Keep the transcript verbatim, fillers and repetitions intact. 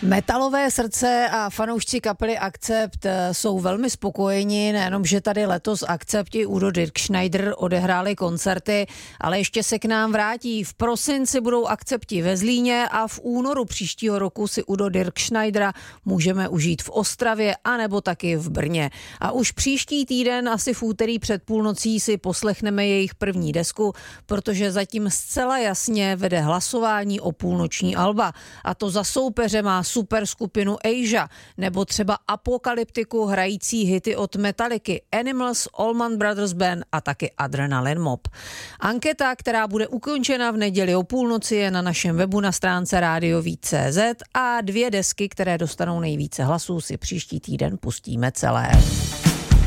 Metalové srdce a fanoušci kapely Accept jsou velmi spokojeni, nejenom, že tady letos Accepti Udo Dirkschneider odehráli koncerty, ale ještě se k nám vrátí. V prosinci budou Accepti ve Zlíně a v únoru příštího roku si Udo Dirkschneidera můžeme užít v Ostravě anebo taky v Brně. A už příští týden, asi v úterý před půlnocí, si poslechneme jejich první desku, protože zatím zcela jasně vede hlasování o půlnoční alba. A to za soupeře má super skupinu Asia, nebo třeba Apokalyptiku hrající hity od Metallicy, Animals, Allman Brothers Band a taky Adrenaline Mob. Anketa, která bude ukončena v neděli o půlnoci, je na našem webu na stránce radiový tečka cé zet a dvě desky, které dostanou nejvíce hlasů, si příští týden pustíme celé.